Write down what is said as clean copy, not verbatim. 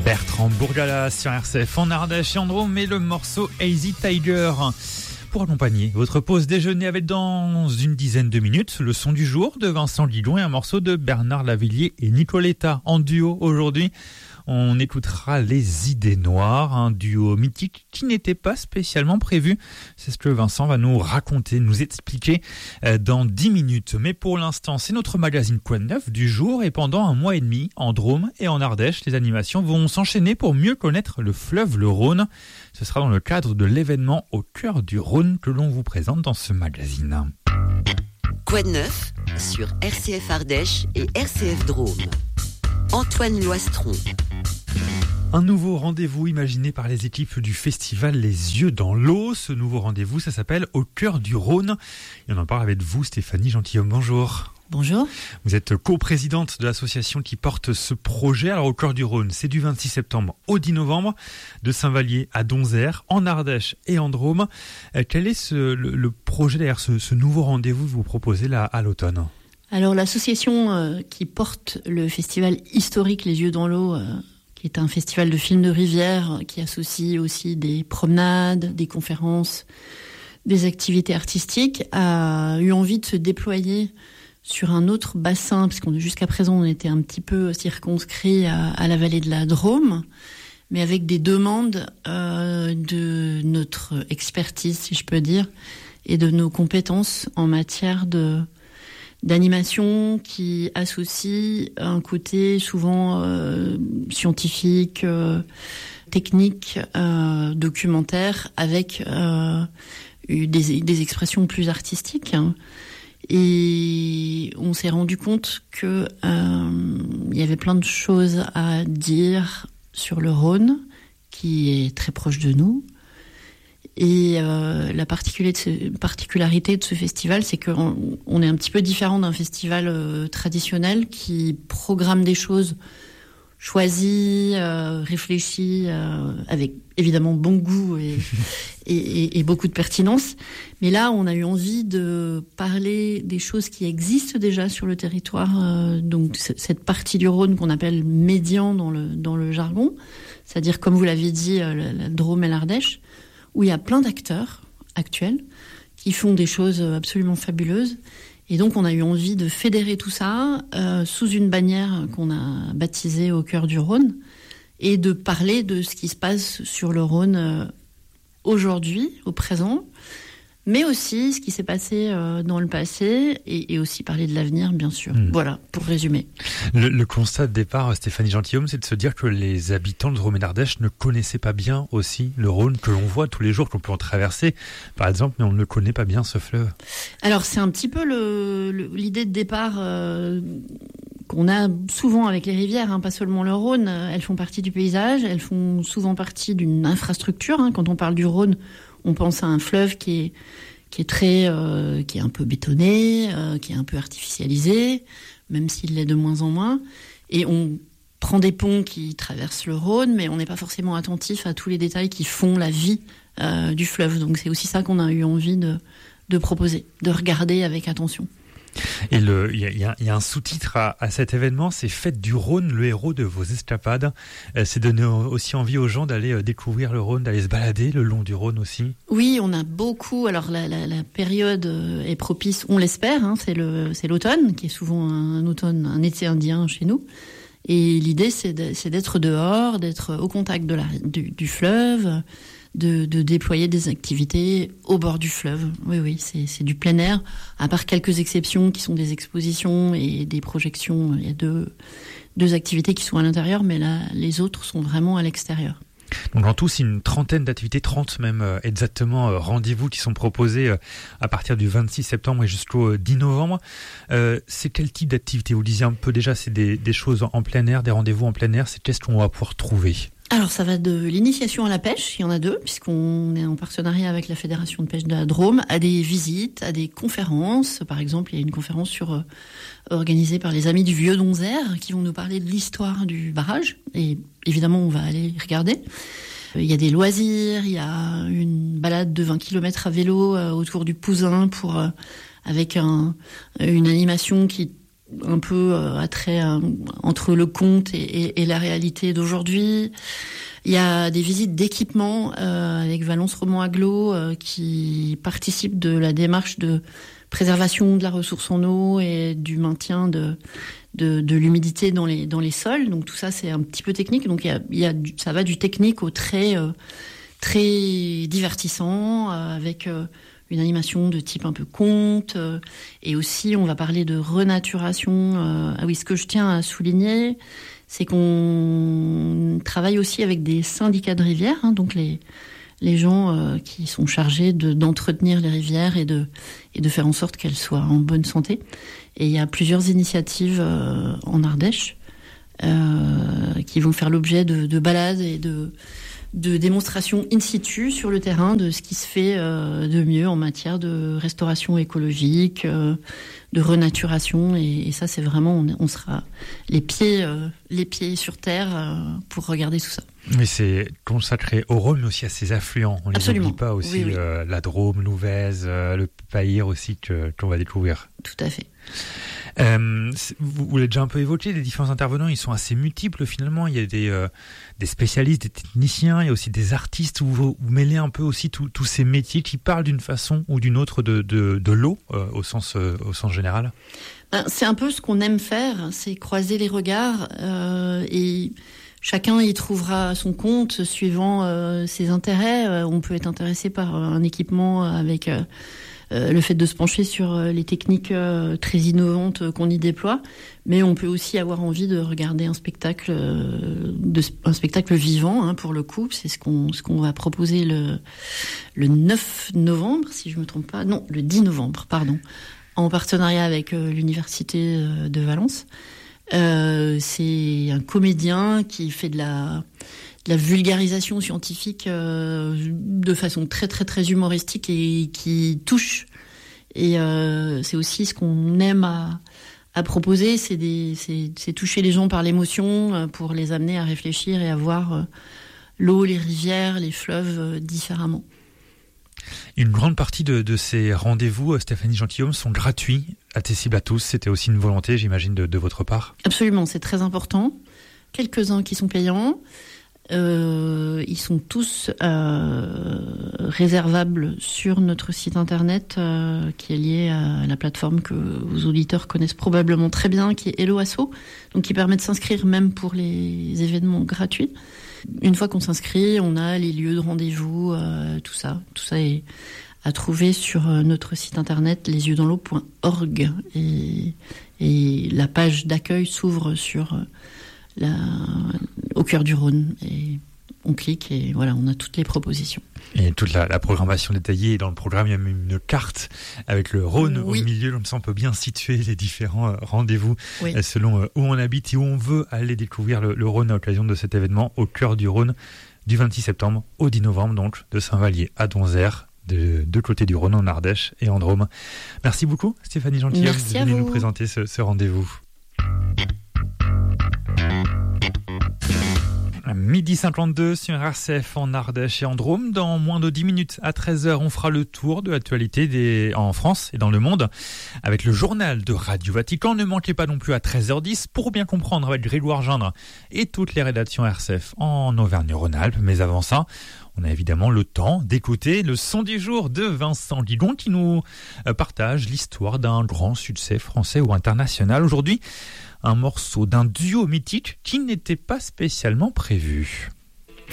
Bertrand Bourgalas sur RCF en Ardèche et en Drôme, et le morceau Easy Tiger. Pour accompagner votre pause déjeuner avec dans une dizaine de minutes le son du jour de Vincent Guidon et un morceau de Bernard Lavilliers et Nicoletta en duo aujourd'hui. On écoutera Les Idées Noires, un duo mythique qui n'était pas spécialement prévu. C'est ce que Vincent va nous raconter, nous expliquer dans 10 minutes. Mais pour l'instant, c'est notre magazine Quoi de Neuf du jour. Et pendant un mois et demi, en Drôme et en Ardèche, les animations vont s'enchaîner pour mieux connaître le fleuve le Rhône. Ce sera dans le cadre de l'événement Au cœur du Rhône que l'on vous présente dans ce magazine. Quoi de neuf sur RCF Ardèche et RCF Drôme. Antoine Loistron. Un nouveau rendez-vous imaginé par les équipes du festival Les Yeux dans l'eau. Ce nouveau rendez-vous, ça s'appelle Au cœur du Rhône. Et on en parle avec vous, Stéphanie Gentilhomme. Bonjour. Bonjour. Vous êtes coprésidente de l'association qui porte ce projet. Alors, Au cœur du Rhône, c'est du 26 septembre au 10 novembre, de Saint-Vallier à Donzère, en Ardèche et en Drôme. Quel est le projet derrière ce nouveau rendez-vous que vous proposez là à l'automne ? Alors, l'association qui porte le festival historique Les Yeux dans l'eau, qui est un festival de films de rivière, qui associe aussi des promenades, des conférences, des activités artistiques, a eu envie de se déployer sur un autre bassin, puisqu'on jusqu'à présent on était un petit peu circonscrit à la vallée de la Drôme, mais avec des demandes de notre expertise, si je peux dire, et de nos compétences en matière d'animation qui associe un côté souvent scientifique, technique, documentaire, avec des expressions plus artistiques. Et on s'est rendu compte que il y avait plein de choses à dire sur le Rhône, qui est très proche de nous. Et la particularité de ce festival, c'est qu'on est un petit peu différent d'un festival traditionnel qui programme des choses choisies, réfléchies, avec évidemment bon goût et beaucoup de pertinence. Mais là, on a eu envie de parler des choses qui existent déjà sur le territoire. Donc cette partie du Rhône qu'on appelle médian dans le jargon, c'est-à-dire, comme vous l'avez dit, la Drôme et l'Ardèche, où il y a plein d'acteurs actuels qui font des choses absolument fabuleuses. Et donc, on a eu envie de fédérer tout ça sous une bannière qu'on a baptisée Au cœur du Rhône, et de parler de ce qui se passe sur le Rhône aujourd'hui, au présent, mais aussi ce qui s'est passé dans le passé, et aussi parler de l'avenir, bien sûr. Voilà, pour résumer. Le constat de départ, Stéphanie Gentilhomme, c'est de se dire que les habitants de Drôme et d'Ardèche ne connaissaient pas bien aussi le Rhône, que l'on voit tous les jours, qu'on peut en traverser, par exemple, mais on ne connaît pas bien ce fleuve. Alors, c'est un petit peu l'idée de départ qu'on a souvent avec les rivières, pas seulement le Rhône. Elles font partie du paysage, elles font souvent partie d'une infrastructure. Quand on parle du Rhône, on pense à un fleuve qui est un peu bétonné, qui est un peu artificialisé, même s'il l'est de moins en moins. Et on prend des ponts qui traversent le Rhône, mais on n'est pas forcément attentif à tous les détails qui font la vie du fleuve. Donc c'est aussi ça qu'on a eu envie de proposer, de regarder avec attention. Et il y a un sous-titre à cet événement, c'est Fête du Rhône, le héros de vos escapades. C'est donner aussi envie aux gens d'aller découvrir le Rhône, d'aller se balader le long du Rhône aussi. Oui, on a beaucoup. Alors la période est propice, on l'espère. C'est l'automne, qui est souvent un été indien chez nous. Et l'idée, c'est d'être dehors, d'être au contact du fleuve, de déployer des activités au bord du fleuve. Oui, c'est du plein air, à part quelques exceptions qui sont des expositions et des projections. Il y a deux activités qui sont à l'intérieur, mais là, les autres sont vraiment à l'extérieur. Donc en tout, c'est une trentaine d'activités, 30 même exactement, rendez-vous qui sont proposés à partir du 26 septembre et jusqu'au 10 novembre. C'est quel type d'activité ? Vous disiez un peu déjà, c'est des choses en plein air, des rendez-vous en plein air. C'est qu'est-ce qu'on va pouvoir trouver ? Alors ça va de l'initiation à la pêche, il y en a 2, puisqu'on est en partenariat avec la Fédération de pêche de la Drôme, à des visites, à des conférences. Par exemple, il y a une conférence organisée par les Amis du Vieux Donzère qui vont nous parler de l'histoire du barrage. Et évidemment, on va aller regarder. Il y a des loisirs, il y a une balade de 20 km à vélo autour du Pouzin avec une animation qui un peu attrait entre le conte et la réalité d'aujourd'hui. Il y a des visites d'équipement avec Valence Roman Agglo qui participent de la démarche de préservation de la ressource en eau et du maintien de l'humidité dans les sols. Donc tout ça, c'est un petit peu technique. Donc ça va du technique au très divertissant avec une animation de type un peu conte. Et aussi, on va parler de renaturation. Ce que je tiens à souligner, c'est qu'on travaille aussi avec des syndicats de rivières, donc les gens qui sont chargés d'entretenir les rivières et de faire en sorte qu'elles soient en bonne santé. Et il y a plusieurs initiatives en Ardèche qui vont faire l'objet de balades et de démonstrations in situ sur le terrain de ce qui se fait de mieux en matière de restauration écologique, de renaturation. Et ça, c'est vraiment, on sera les pieds sur terre pour regarder tout ça. Mais c'est consacré au Rhône, mais aussi à ses affluents. On ne les oublie pas aussi, oui. La Drôme, l'Ouvèze, le Payre aussi qu'on va découvrir. Tout à fait. Vous l'avez déjà un peu évoqué, les différents intervenants, ils sont assez multiples finalement. Il y a des spécialistes, des techniciens, il y a aussi des artistes où vous mêlez un peu aussi tous ces métiers qui parlent d'une façon ou d'une autre de l'eau au sens général. C'est un peu ce qu'on aime faire, c'est croiser les regards et chacun y trouvera son compte suivant ses intérêts. On peut être intéressé par un équipement avec le fait de se pencher sur les techniques très innovantes qu'on y déploie, mais on peut aussi avoir envie de regarder un spectacle vivant, pour le coup. C'est ce qu'on va proposer le 9 novembre, si je me trompe pas. Non, le 10 novembre, pardon, en partenariat avec l'Université de Valence. C'est un comédien qui fait de la vulgarisation scientifique de façon très très très humoristique et qui touche. Et c'est aussi ce qu'on aime à proposer, c'est toucher les gens par l'émotion pour les amener à réfléchir et à voir l'eau, les rivières, les fleuves différemment. Une grande partie de ces rendez-vous, Stéphanie Gentilhomme, sont gratuits, accessibles à tous. C'était aussi une volonté, j'imagine, de votre part. Absolument, c'est très important. Quelques-uns qui sont payants. Ils sont tous réservables sur notre site internet qui est lié à la plateforme que vos auditeurs connaissent probablement très bien, qui est Hello Asso, donc qui permet de s'inscrire même pour les événements gratuits. Une fois qu'on s'inscrit, on a les lieux de rendez-vous, tout ça est à trouver sur notre site internet lesyeuxdansleau.org et la page d'accueil s'ouvre sur au cœur du Rhône et on clique et voilà, on a toutes les propositions. Et toute la programmation détaillée. Dans le programme, il y a même une carte avec le Rhône au milieu. Comme ça, on peut bien situer les différents rendez-vous selon où on habite et où on veut aller découvrir le Rhône à l'occasion de cet événement au cœur du Rhône du 26 septembre au 10 novembre, donc de Saint-Vallier à Donzère, de deux côtés du Rhône en Ardèche et en Drôme. Merci beaucoup, Stéphanie Gentilhomme, de venir nous présenter ce rendez-vous. 12h52 sur RCF en Ardèche et en Drôme. Dans moins de 10 minutes à 13h, on fera le tour de l'actualité en France et dans le monde avec le journal de Radio Vatican. Ne manquez pas non plus à 13h10 pour bien comprendre avec Grégoire Gindre et toutes les rédactions RCF en Auvergne-Rhône-Alpes. Mais avant ça, on a évidemment le temps d'écouter le son du jour de Vincent Guigon qui nous partage l'histoire d'un grand succès français ou international. Aujourd'hui, un morceau d'un duo mythique qui n'était pas spécialement prévu.